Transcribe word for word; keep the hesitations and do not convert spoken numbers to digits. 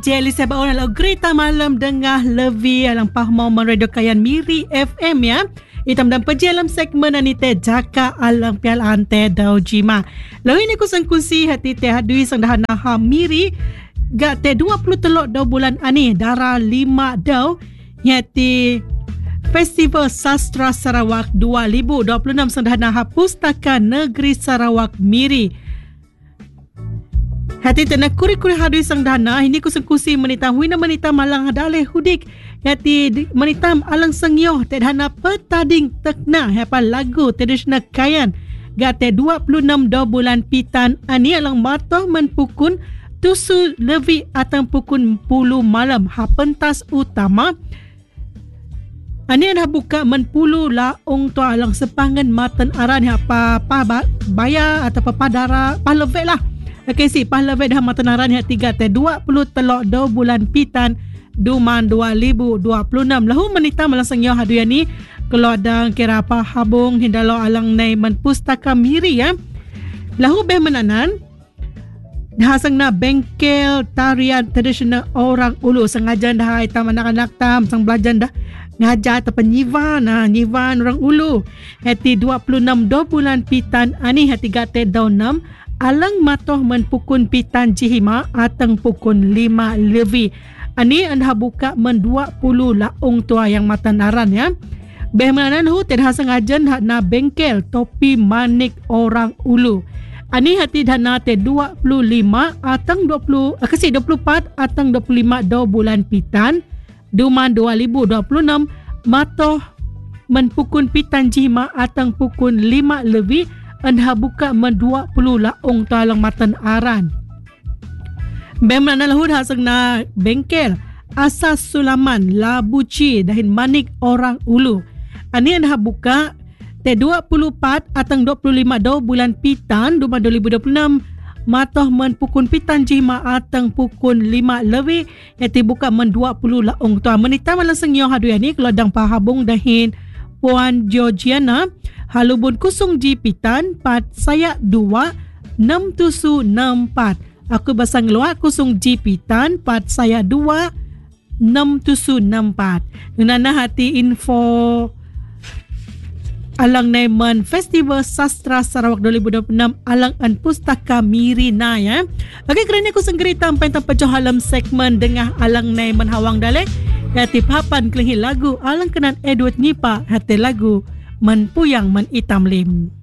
Jeli sebaon alau Grita malam dengah Levi alang pahmau radio kayan Miri F M ya. Itam dan pejalam segmen anite jaka alang pial ante dau jima. Lalu ini kusang kusi hati teh hadui sang dah naha Miri gak te dua puluh telok dau bulan ani dara lima dau yati Festival Sastra Sarawak dua ribu dua puluh enam sang dah naha Pustaka Negeri Sarawak Miri. Hati tena kuri-kuri hadui sang dana ini kusang kusi menitam wina menitam malang hadale hudik hati menitam alang sengyoh te dana petading tekna hapa lagu tradisional kayan gate dua puluh enam do bulan pitan ani alang matoh menpukun tusu levi atang pukun puluh malam ha pentas utama ani dah buka menpulu laung tu alang sepangan matan aran hapa pa baya atau padara palevek lah. Okey si pahlawan dah matanaran yang tiga te dua puluh telok do bulan pitan Duman dua ribu dua puluh enam lahu menita malasang yo haduya ni kelodang kira apa habung hindalo alang nai man pustaka Miri ya. Lahu beh menanan hasang na bengkel tarian tradisional orang ulu sengaja dah itam anak-anak tam sang belajar dah ngajar atau penyivan nah nyivan orang ulu hati dua puluh enam do bulan pitan ani hati gate daun enam alang matoh menpukun pitan jihima atang pukun lima levi. Ani anda buka men dua puluh laung tua yang matanaran ya. Beh menanan hu tidak sengaja na bengkel topi manik orang ulu. Ani hati dana te dua puluh lima atang dua puluh kasi dua puluh empat atang dua puluh lima do bulan pitan Duman dua ribu dua puluh enam matoh menpukun pitan jihima atang pukun lima levi. Anda buka men dua puluh laung talang matan aran. Bemana lahud hasang na bengkel Asas Sulaman Labuci dahin manik orang ulu. Ani anda buka te dua puluh empat atang dua puluh lima do bulan pitan dua ribu dua puluh enam matoh men pukun pitan jima atang pukun lima lewi yati buka men dua puluh laung tua menita malasang yo hadu yani kelodang pahabung dahin Puan Georgiana halubun kusung jipitan pat saya dua enam tusu enam empat. Aku basang luar kusung jipitan pat saya dua enam tusu enam empat. Nana hati info alang naiman Festival Sastra Sarawak dua ribu dua puluh enam alang an pustaka Miri na ya. Okey kerana kusung gerita pentang pejoh halam segmen dengah alang naiman hawang dalek. Hati papan kelingi lagu alang kenan Edward Nipa hati lagu menpuyang men itam lim.